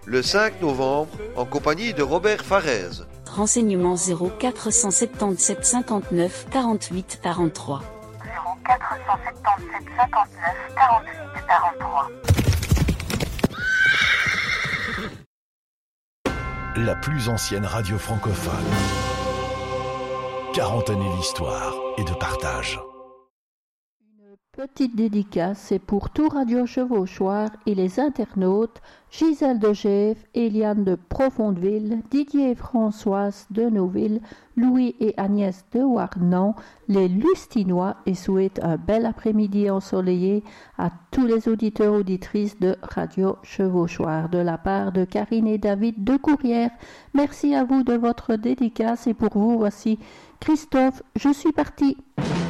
le 5 novembre en compagnie de Robert Farès. Renseignements 0477 59 48 43. 0477 59 48 43. La plus ancienne radio francophone. 40 années d'histoire et de partage. Petite dédicace, c'est pour tout Radio Chevauchoir et les internautes Gisèle de Gève, Eliane de Profondeville, Didier et Françoise de Neuville, Louis et Agnès de Warnan, les Lustinois et souhaite un bel après-midi ensoleillé à tous les auditeurs auditrices de Radio Chevauchoir de la part de Karine et David de Courrières. Merci à vous de votre dédicace et pour vous voici Christophe, je suis parti.